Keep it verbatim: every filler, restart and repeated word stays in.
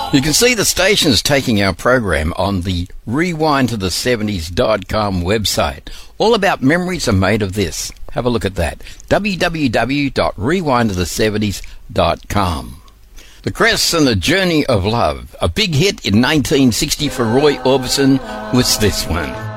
You can see the stations taking our program on the rewind to the seventies dot com website. All about memories are made of this. Have a look at that. w w w dot rewind to the seventies dot com. The Crests and the Journey of Love. A big hit in nineteen sixty for Roy Orbison was this one.